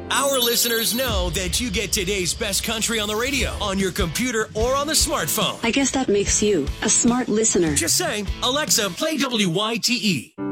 Our listeners know that you get today's best country on the radio, on your computer, or on the smartphone. I guess that makes you a smart listener. Just saying, Alexa, play WYTE.